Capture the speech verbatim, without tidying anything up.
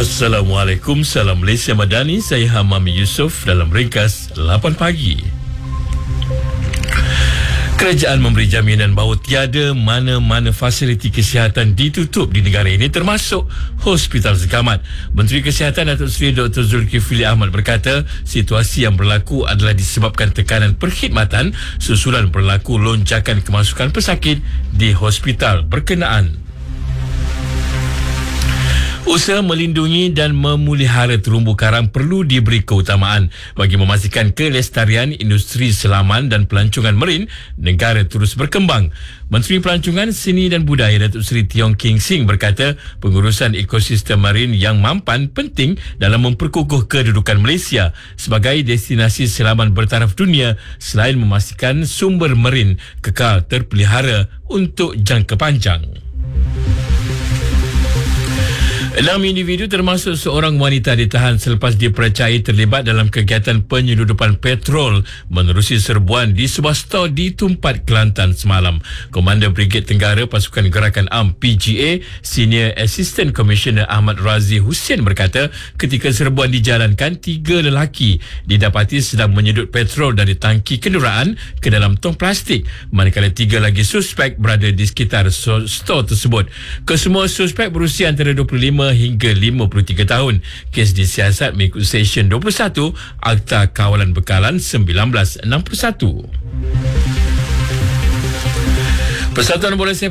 Assalamualaikum, salam Malaysia Madani. Saya Hamami Yusof dalam ringkas lapan pagi. Kerajaan memberi jaminan bahawa tiada mana-mana fasiliti kesihatan ditutup di negara ini, termasuk hospital sekamat. Menteri Kesihatan Datuk Seri Doktor Zulkifli Ahmad berkata situasi yang berlaku adalah disebabkan tekanan perkhidmatan susulan berlaku lonjakan kemasukan pesakit di hospital berkenaan. Usaha melindungi dan memelihara terumbu karang perlu diberi keutamaan bagi memastikan kelestarian industri selaman dan pelancongan marin negara terus berkembang. Menteri Pelancongan, Seni dan Budaya Datuk Seri Tiong King Sing berkata pengurusan ekosistem marin yang mampan penting dalam memperkukuh kedudukan Malaysia sebagai destinasi selaman bertaraf dunia selain memastikan sumber marin kekal terpelihara untuk jangka panjang. Enam individu termasuk seorang wanita ditahan selepas dipercayai terlibat dalam kegiatan penyeludupan petrol menerusi serbuan di sebuah stor di Tumpat, Kelantan semalam. Komander Brigade Tenggara Pasukan Gerakan A M P G A, Senior Assistant Commissioner Ahmad Razi Hussein berkata ketika serbuan dijalankan, tiga lelaki didapati sedang menyedut petrol dari tangki kenderaan ke dalam tong plastik, manakala tiga lagi suspek berada di sekitar stor tersebut. Kesemua suspek berusia antara dua puluh lima hingga lima puluh tiga tahun. Kes disiasat mengikut Seksyen dua puluh satu Akta Kawalan Bekalan seribu sembilan ratus enam puluh satu. Persatuan Bola Sepak